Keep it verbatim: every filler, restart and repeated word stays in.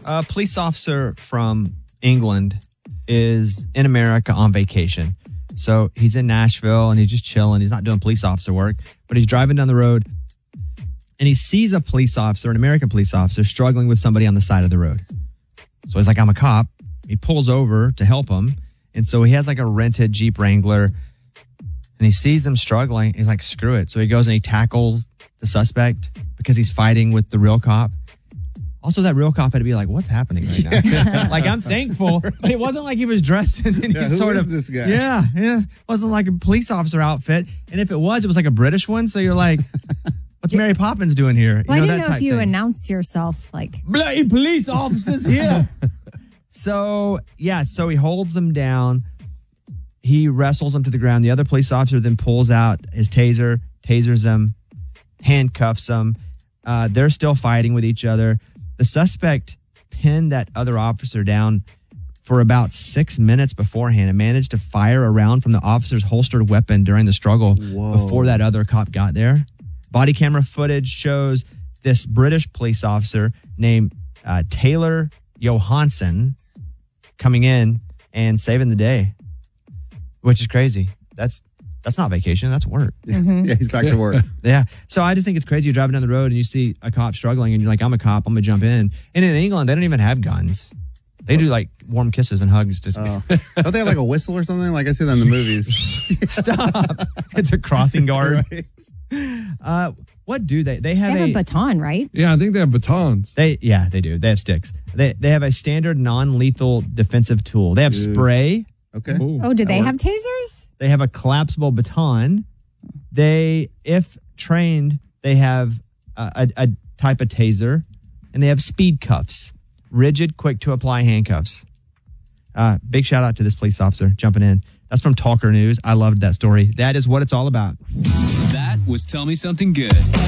A police officer from England is in America on vacation. So he's in Nashville and he's just chilling. He's not doing police officer work, but he's driving down the road and he sees a police officer, an American police officer, struggling with somebody on the side of the road. So he's like, I'm a cop. He pulls over to help him. And so he has like a rented Jeep Wrangler and he sees them struggling. He's like, screw it. So he goes and he tackles the suspect because he's fighting with the real cop. Also, that real cop had to be like, what's happening right now? Like, I'm thankful. But it wasn't like he was dressed in any Yeah, who sort is of this guy? Yeah, yeah. It wasn't like a police officer outfit. And if it was, it was like a British one. So you're like, what's Mary Poppins doing here? Well, you I know, didn't that know type if you thing. announce yourself like Bloody police officers here. So, yeah, so he holds him down. He wrestles him to the ground. The other police officer then pulls out his taser, tasers him, handcuffs him. Uh, they're still fighting with each other. The suspect pinned that other officer down for about six minutes beforehand and managed to fire a round from the officer's holstered weapon during the struggle Whoa. before that other cop got there. Body camera footage shows this British police officer named uh, Taylor Johansson coming in and saving the day, which is crazy. That's that's not vacation. That's work. Mm-hmm. Yeah, he's back to work. Yeah. So I just think it's crazy. You're driving down the road and you see a cop struggling and you're like, I'm a cop. I'm going to jump in. And in England, they don't even have guns. They do like warm kisses and hugs. To Oh. Don't they have like a whistle or something? Like I see that in the movies. Stop. It's a crossing guard. Right. Uh, what do they? They they have, have a a, baton, right? Yeah, I think they have batons. They yeah, they do. They have sticks. They they have a standard non-lethal defensive tool. They have Dude. spray. Okay. Ooh. Oh, do they have works. tasers? They have a collapsible baton. They, if trained, they have a, a, a type of taser, and they have speed cuffs, rigid, quick to apply handcuffs. Uh, big shout out to this police officer jumping in. That's from Talker News. I loved that story. That is what it's all about. That was Tell Me Something Good.